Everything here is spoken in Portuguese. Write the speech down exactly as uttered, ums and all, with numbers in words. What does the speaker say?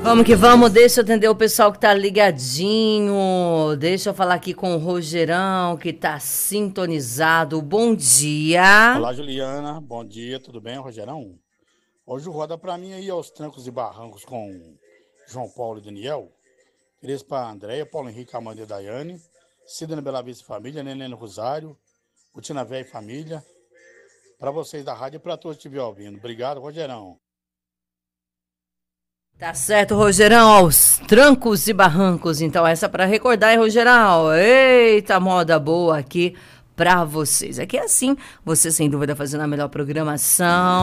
Vamos que vamos, deixa eu atender o pessoal que tá ligadinho. Deixa eu falar aqui com o Rogerão, que tá sintonizado. Bom dia. Olá, Juliana. Bom dia, tudo bem, Rogerão? Hoje roda pra mim aí aos trancos e barrancos com João Paulo e Daniel. Três para Andréia, Paulo Henrique, Amanda e Daiane. Cida na Bela Vista Família, Nenê no Rosário. Utina Véia e Família. Para vocês da rádio e para todos que estiverem ouvindo. Obrigado, Rogerão. Tá certo, Rogerão, aos trancos e barrancos. Então, essa para recordar, hein, Rogerão? Eita, moda boa aqui pra vocês. Aqui é assim, você sem dúvida fazendo a melhor programação.